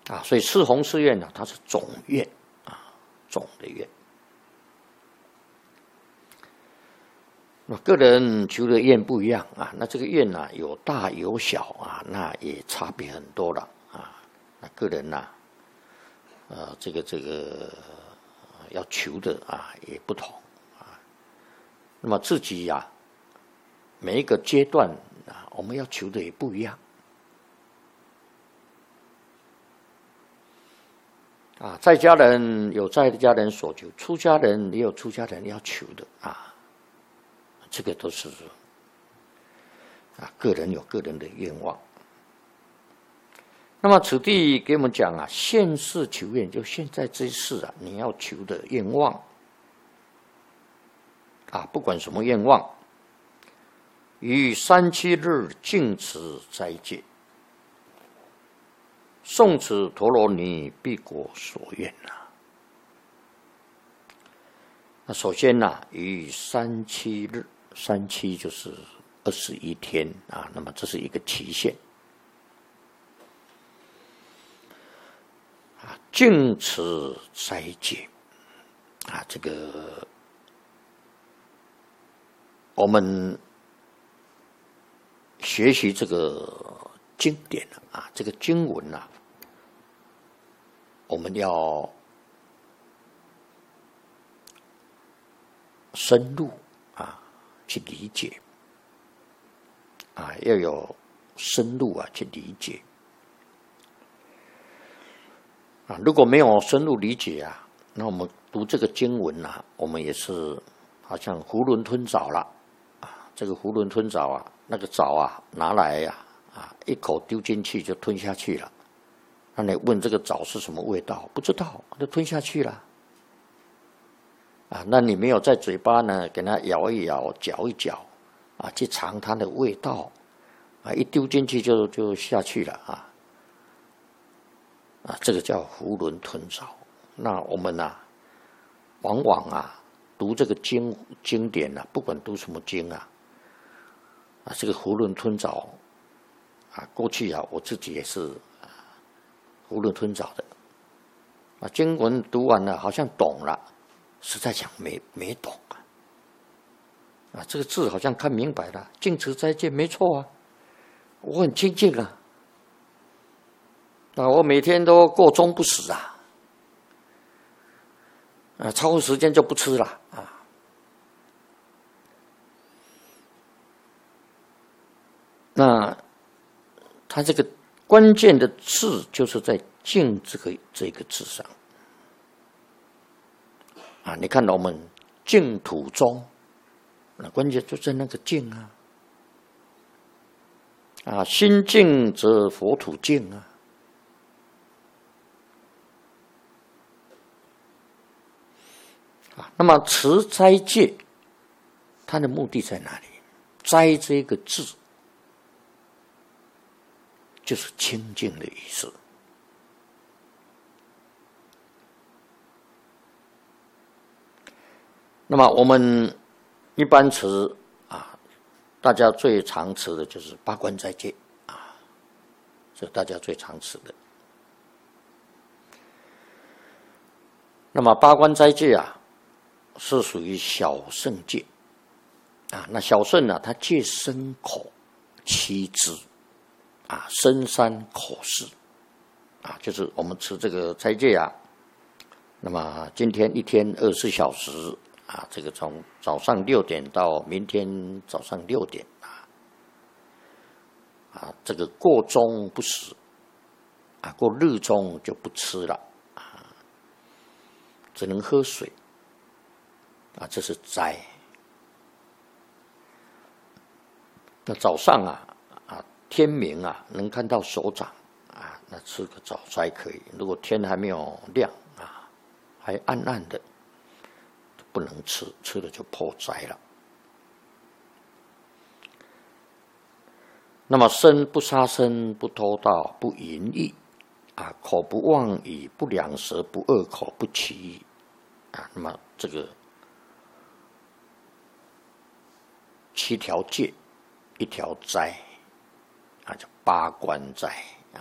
啊，所以四弘誓愿呢，它是总愿啊，总的愿。那个人求的愿不一样啊，那这个愿呢有大有小啊，那也差别很多了啊。那个人呐，这个要求的啊也不同啊。那么自己呀，每一个阶段啊，我们要求的也不一样啊。在家人有在家人所求，出家人也有出家人要求的啊。这个都是啊，个人有个人的愿望。那么此地给我们讲啊，现世求愿，就现在这一世啊，你要求的愿望啊，不管什么愿望，于37日净持斋戒，诵持陀罗尼必果所愿啊。那首先呢，于37日，37就是21天啊，那么这是一个期限啊，净持斋戒啊，这个我们学习这个经典啊，这个经文啊，我们要深入啊去理解啊，要有深入啊去理解啊。如果没有深入理解啊，那我们读这个经文啊，我们也是好像囫囵吞枣了啊。这个囫囵吞枣啊，那个枣啊拿来呀一口丢进去就吞下去了。那你问这个枣是什么味道？不知道，就吞下去了。啊，那你没有在嘴巴呢，给它咬一咬、嚼一嚼，啊，去尝它的味道，啊，一丢进去就下去了啊，啊，这个叫囫囵吞枣。那我们啊，往往啊，读这个经典啊，不管读什么经啊，啊，这个囫囵吞枣，啊，过去啊，我自己也是囫囵吞枣的，啊，经文读完了，好像懂了。实在讲没懂啊，这个字好像看明白了，净持斋戒没错啊，我很清净啊，我每天都过中不死啊，超过时间就不吃了啊。那他这个关键的字就是在净这个字上。啊，你看到我们净土中，那关键就在那个净啊，啊，心净则佛土净啊，啊，那么持斋戒，它的目的在哪里？斋这个字，就是清净的意思。那么我们一般持啊，大家最常持的就是八关斋戒啊，这大家最常持的。那么八关斋戒啊，是属于小乘戒啊。那小乘呢，它戒身口七支啊，身三口四啊，就是我们持这个斋戒啊。那么今天一天24小时。啊，这个从早上6点到明天早上6点啊，这个过中不食啊，过日中就不吃了啊，只能喝水啊，这是斋。那早上啊，天明啊，能看到手掌啊，那吃个早斋可以。如果天还没有亮啊，还暗暗的。不能吃，吃了就破斋了。那么身不杀生，不偷盗，不淫逸啊，口不妄语，不两舌，不恶口，不绮语啊。那么这个7条戒，1条斋啊，叫八关斋。